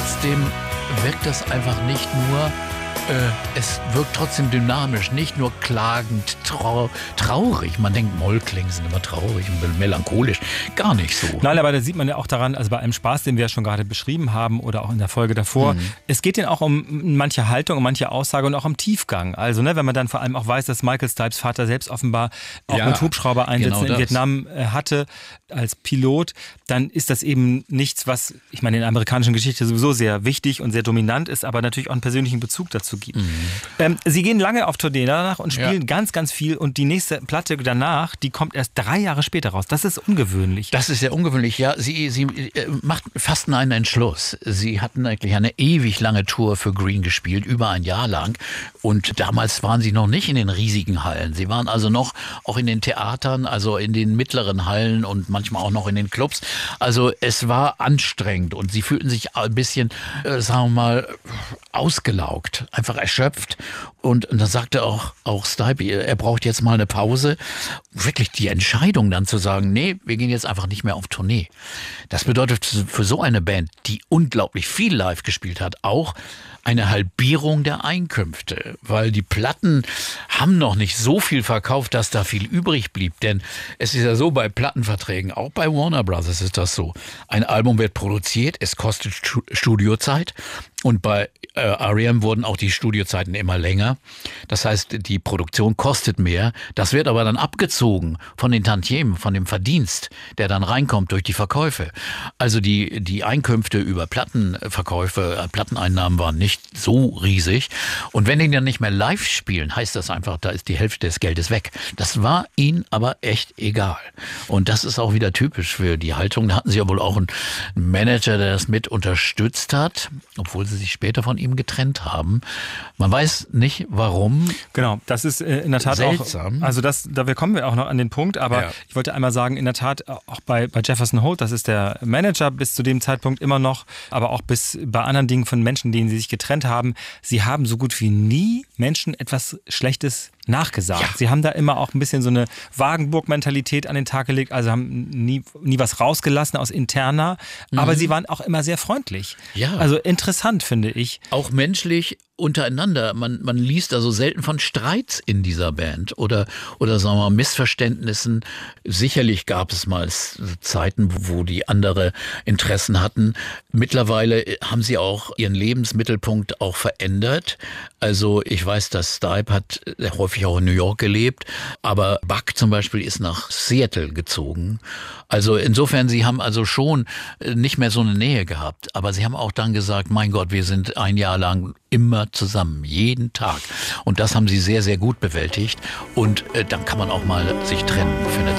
trotzdem wirkt das einfach nicht nur, es wirkt trotzdem dynamisch, nicht nur klagend, traurig. Man denkt, Mollklingen sind immer traurig und melancholisch. Gar nicht so. Nein, aber da sieht man ja auch daran, also bei einem Spaß, den wir ja schon gerade beschrieben haben oder auch in der Folge davor, es geht denen auch um manche Haltung, um manche Aussage und auch um Tiefgang. Also wenn man dann vor allem auch weiß, dass Michael Stipes Vater selbst offenbar auch mit Hubschraubereinsätzen in Vietnam hatte als Pilot, dann ist das eben nichts, was, ich meine, in der amerikanischen Geschichte sowieso sehr wichtig und sehr dominant ist, aber natürlich auch einen persönlichen Bezug dazu gibt. Sie gehen lange auf Tournee danach und spielen ganz, ganz viel und die nächste Platte danach, die kommt erst 3 Jahre später raus. Das ist ungewöhnlich. Das ist sehr ungewöhnlich, ja. Sie fassten einen Entschluss. Sie hatten eigentlich eine ewig lange Tour für Green gespielt, über ein Jahr lang. Und damals waren sie noch nicht in den riesigen Hallen. Sie waren also noch auch in den Theatern, also in den mittleren Hallen und manchmal auch noch in den Clubs. Also es war anstrengend und sie fühlten sich ein bisschen, sagen wir mal, ausgelaugt, einfach erschöpft. Und dann sagte auch Stipe, er braucht jetzt mal eine Pause. Wirklich die Entscheidung dann zu sagen, nee, wir gehen jetzt einfach nicht mehr auf Tournee. Das bedeutet für so eine Band, die unglaublich viel live gespielt hat, auch eine Halbierung der Einkünfte, weil die Platten haben noch nicht so viel verkauft, dass da viel übrig blieb. Denn es ist ja so bei Plattenverträgen, auch bei Warner Brothers ist das so. Ein Album wird produziert, es kostet Studiozeit. Und bei R.E.M. wurden auch die Studiozeiten immer länger. Das heißt, die Produktion kostet mehr. Das wird aber dann abgezogen von den Tantiemen, von dem Verdienst, der dann reinkommt durch die Verkäufe. Also die Einkünfte über Plattenverkäufe, Platteneinnahmen waren nicht so riesig. Und wenn die dann nicht mehr live spielen, heißt das einfach, da ist die Hälfte des Geldes weg. Das war ihnen aber echt egal. Und das ist auch wieder typisch für die Haltung. Da hatten sie ja wohl auch einen Manager, der das mit unterstützt hat, obwohl sie sich später von ihm getrennt haben. Man weiß nicht, warum. Genau, das ist in der Tat seltsam. Auch, also da kommen wir auch noch an den Punkt, aber ich wollte einmal sagen, in der Tat auch bei Jefferson Holt, das ist der Manager bis zu dem Zeitpunkt immer noch, aber auch bis bei anderen Dingen von Menschen, denen sie sich getrennt haben, sie haben so gut wie nie Menschen etwas Schlechtes nachgesagt. Ja. Sie haben da immer auch ein bisschen so eine Wagenburg-Mentalität an den Tag gelegt, also haben nie was rausgelassen aus interner, aber sie waren auch immer sehr freundlich. Ja. Also interessant, finde ich. Auch menschlich untereinander. Man liest also selten von Streits in dieser Band oder sagen wir mal Missverständnissen. Sicherlich gab es mal Zeiten, wo die andere Interessen hatten. Mittlerweile haben sie auch ihren Lebensmittelpunkt auch verändert. Also ich weiß, dass Stipe hat häufig auch in New York gelebt, aber Buck zum Beispiel ist nach Seattle gezogen. Also insofern, sie haben also schon nicht mehr so eine Nähe gehabt. Aber sie haben auch dann gesagt, mein Gott, wir sind ein Jahr lang immer zusammen, jeden Tag. Und das haben sie sehr, sehr gut bewältigt. Und dann kann man auch mal sich trennen für eine Zeit.